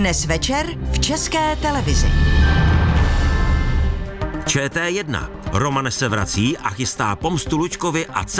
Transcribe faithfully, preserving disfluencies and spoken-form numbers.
Dnes večer v České televizi. Č T jedna. Roman se vrací a chystá pomstu Luďkovi a